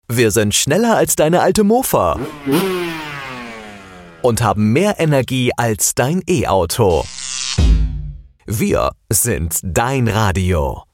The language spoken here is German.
Wir sind schneller als deine alte Mofa und haben mehr Energie als dein E-Auto. Wir sind dein Radio.